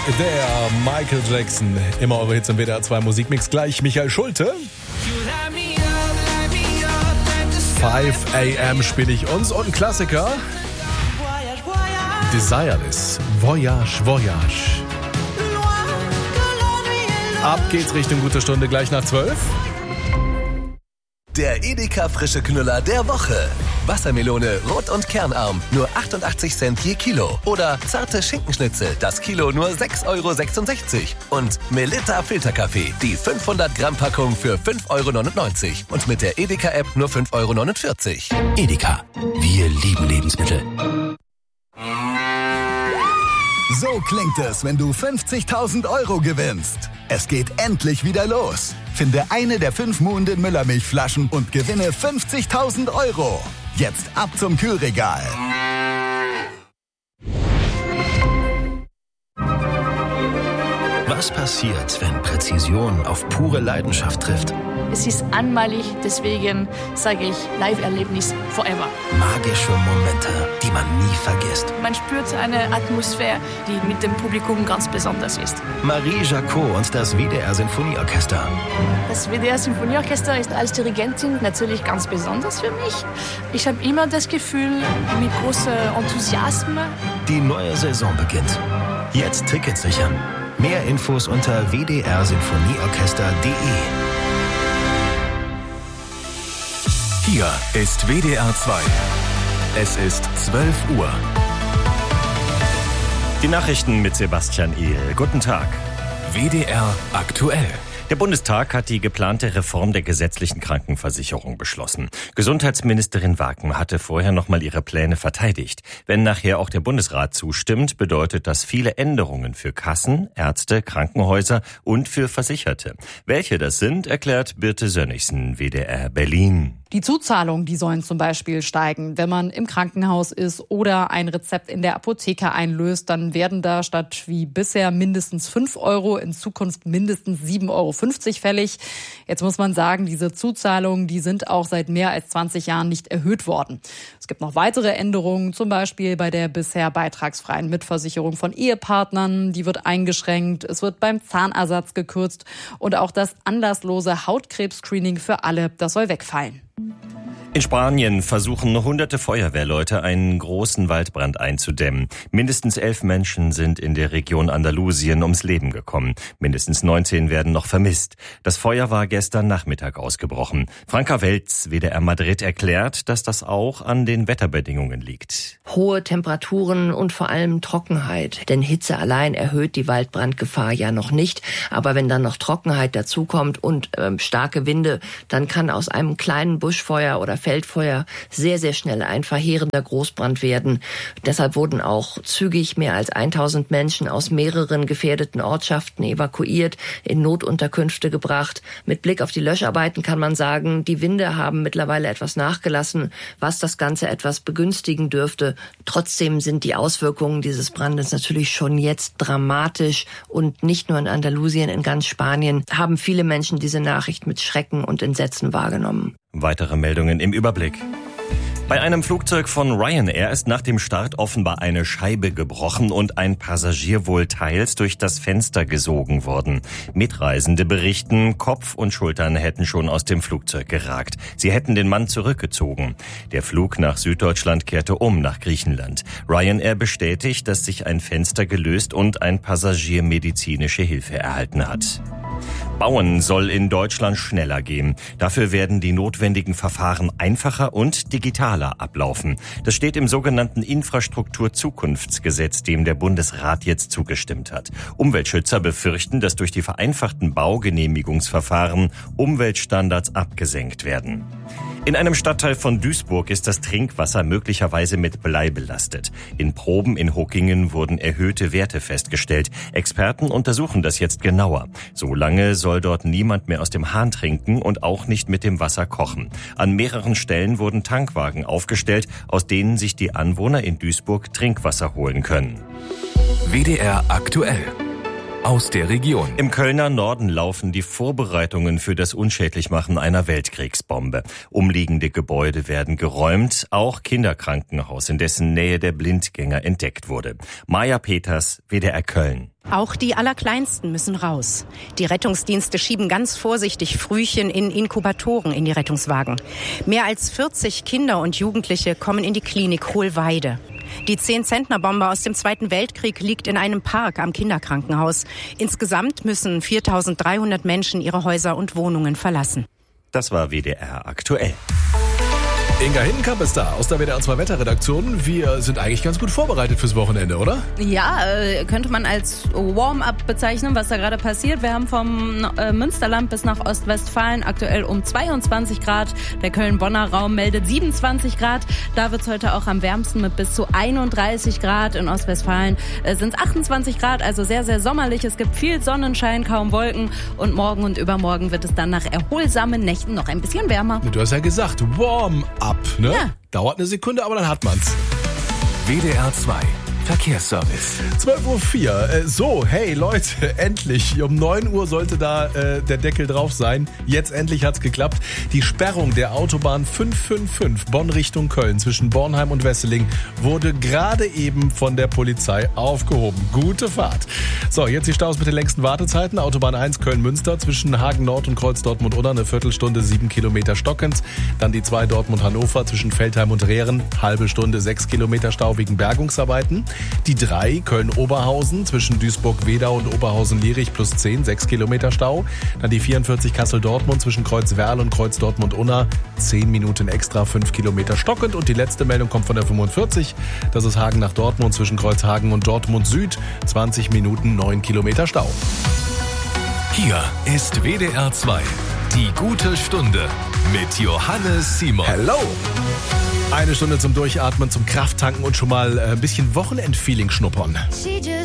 Der Michael Jackson. Immer eure Hits im WDR 2 Musikmix. Gleich Michael Schulte. 5 AM spiele ich uns und ein Klassiker. Desireless. Voyage, Voyage. Ab geht's Richtung gute Stunde, gleich nach 12. Der Edeka frische Knüller der Woche. Wassermelone, rot und kernarm, nur 88 Cent je Kilo. Oder zarte Schinkenschnitzel, das Kilo nur 6,66 €. Und Melitta Filterkaffee, die 500 Gramm Packung für 5,99 €. Und mit der Edeka-App nur 5,49 €. Edeka, wir lieben Lebensmittel. So klingt es, wenn du 50.000 € gewinnst. Es geht endlich wieder los. Finde eine der 5 Muhnden Müllermilchflaschen und gewinne 50.000 €. Jetzt ab zum Kühlregal. Was passiert, wenn Präzision auf pure Leidenschaft trifft? Es ist einmalig, deswegen sage ich Live-Erlebnis forever. Magische Momente, die man nie vergisst. Man spürt eine Atmosphäre, die mit dem Publikum ganz besonders ist. Marie Jacot und das WDR Sinfonieorchester. Das WDR Sinfonieorchester ist als Dirigentin natürlich ganz besonders für mich. Ich habe immer das Gefühl, mit großem Enthusiasmus. Die neue Saison beginnt. Jetzt Tickets sichern. Mehr Infos unter wdrsinfonieorchester.de. Hier ist WDR 2. Es ist 12 Uhr. Die Nachrichten mit Sebastian Ehl. Guten Tag. WDR aktuell. Der Bundestag hat die geplante Reform der gesetzlichen Krankenversicherung beschlossen. Gesundheitsministerin Waken hatte vorher nochmal ihre Pläne verteidigt. Wenn nachher auch der Bundesrat zustimmt, bedeutet das viele Änderungen für Kassen, Ärzte, Krankenhäuser und für Versicherte. Welche das sind, erklärt Birte Sönnigsen, WDR Berlin. Die Zuzahlungen, die sollen zum Beispiel steigen. Wenn man im Krankenhaus ist oder ein Rezept in der Apotheke einlöst, dann werden da statt wie bisher mindestens 5 € in Zukunft mindestens 7,50 € fällig. Jetzt muss man sagen, diese Zuzahlungen, die sind auch seit mehr als 20 Jahren nicht erhöht worden. Es gibt noch weitere Änderungen, zum Beispiel bei der bisher beitragsfreien Mitversicherung von Ehepartnern. Die wird eingeschränkt. Es wird beim Zahnersatz gekürzt. Und auch das anlasslose Hautkrebs-Screening für alle, das soll wegfallen. In Spanien versuchen hunderte Feuerwehrleute, einen großen Waldbrand einzudämmen. Mindestens 11 Menschen sind in der Region Andalusien ums Leben gekommen. Mindestens 19 werden noch vermisst. Das Feuer war gestern Nachmittag ausgebrochen. Franka Welz, WDR Madrid, erklärt, dass das auch an den Wetterbedingungen liegt. Hohe Temperaturen und vor allem Trockenheit. Denn Hitze allein erhöht die Waldbrandgefahr ja noch nicht. Aber wenn dann noch Trockenheit dazukommt und starke Winde, dann kann aus einem kleinen Buschfeuer oder Feldfeuer sehr, sehr schnell ein verheerender Großbrand werden. Deshalb wurden auch zügig mehr als 1000 Menschen aus mehreren gefährdeten Ortschaften evakuiert, in Notunterkünfte gebracht. Mit Blick auf die Löscharbeiten kann man sagen, die Winde haben mittlerweile etwas nachgelassen, was das Ganze etwas begünstigen dürfte. Trotzdem sind die Auswirkungen dieses Brandes natürlich schon jetzt dramatisch und nicht nur in Andalusien, in ganz Spanien haben viele Menschen diese Nachricht mit Schrecken und Entsetzen wahrgenommen. Weitere Meldungen im Überblick. Bei einem Flugzeug von Ryanair ist nach dem Start offenbar eine Scheibe gebrochen und ein Passagier wohl teils durch das Fenster gesogen worden. Mitreisende berichten, Kopf und Schultern hätten schon aus dem Flugzeug geragt. Sie hätten den Mann zurückgezogen. Der Flug nach Süddeutschland kehrte um nach Griechenland. Ryanair bestätigt, dass sich ein Fenster gelöst und ein Passagier medizinische Hilfe erhalten hat. Bauen soll in Deutschland schneller gehen. Dafür werden die notwendigen Verfahren einfacher und digitaler ablaufen. Das steht im sogenannten Infrastrukturzukunftsgesetz, dem der Bundesrat jetzt zugestimmt hat. Umweltschützer befürchten, dass durch die vereinfachten Baugenehmigungsverfahren Umweltstandards abgesenkt werden. In einem Stadtteil von Duisburg ist das Trinkwasser möglicherweise mit Blei belastet. In Proben in Huckingen wurden erhöhte Werte festgestellt. Experten untersuchen das jetzt genauer. Solange soll dort niemand mehr aus dem Hahn trinken und auch nicht mit dem Wasser kochen. An mehreren Stellen wurden Tankwagen aufgestellt, aus denen sich die Anwohner in Duisburg Trinkwasser holen können. WDR aktuell. Aus der Region. Im Kölner Norden laufen die Vorbereitungen für das Unschädlichmachen einer Weltkriegsbombe. Umliegende Gebäude werden geräumt, auch Kinderkrankenhaus, in dessen Nähe der Blindgänger entdeckt wurde. Maja Peters, WDR Köln. Auch die Allerkleinsten müssen raus. Die Rettungsdienste schieben ganz vorsichtig Frühchen in Inkubatoren in die Rettungswagen. Mehr als 40 Kinder und Jugendliche kommen in die Klinik Hohlweide. Die 10-Zentner-Bombe aus dem Zweiten Weltkrieg liegt in einem Park am Kinderkrankenhaus. Insgesamt müssen 4.300 Menschen ihre Häuser und Wohnungen verlassen. Das war WDR aktuell. Inga Hindenkamp ist da aus der WDR 2 Wetterredaktion. Wir sind eigentlich ganz gut vorbereitet fürs Wochenende, oder? Ja, könnte man als Warm-up bezeichnen, was da gerade passiert. Wir haben vom Münsterland bis nach Ostwestfalen aktuell um 22 Grad. Der Köln-Bonner Raum meldet 27 Grad. Da wird es heute auch am wärmsten mit bis zu 31 Grad. In Ostwestfalen sind es 28 Grad, also sehr, sehr sommerlich. Es gibt viel Sonnenschein, kaum Wolken. Und morgen und übermorgen wird es dann nach erholsamen Nächten noch ein bisschen wärmer. Du hast ja gesagt, Warm-up, ne? Ja. Dauert eine Sekunde, aber dann hat man's. WDR 2 Verkehrsservice. 12:04 Uhr. So, hey Leute, endlich. Um 9 Uhr sollte da der Deckel drauf sein. Jetzt endlich hat's geklappt. Die Sperrung der Autobahn 555 Bonn Richtung Köln zwischen Bornheim und Wesseling wurde gerade eben von der Polizei aufgehoben. Gute Fahrt. So, jetzt die Staus mit den längsten Wartezeiten. Autobahn 1 Köln-Münster zwischen Hagen Nord und Kreuz Dortmund-Unna eine Viertelstunde 7 Kilometer stockend. Dann die 2 Dortmund-Hannover zwischen Veltheim und Rehren, halbe Stunde 6 Kilometer Stau wegen Bergungsarbeiten. Die 3 Köln-Oberhausen zwischen Duisburg-Wedau und Oberhausen-Lierich plus 10, 6 Kilometer Stau. Dann die 44 Kassel-Dortmund zwischen Kreuz-Werl und Kreuz Dortmund-Unna, 10 Minuten extra, 5 Kilometer stockend. Und die letzte Meldung kommt von der 45. Das ist Hagen nach Dortmund zwischen Kreuzhagen und Dortmund Süd, 20 Minuten, 9 Kilometer Stau. Hier ist WDR 2. Die gute Stunde mit Johannes Simon. Hello! Eine Stunde zum Durchatmen, zum Krafttanken und schon mal ein bisschen Wochenendfeeling schnuppern.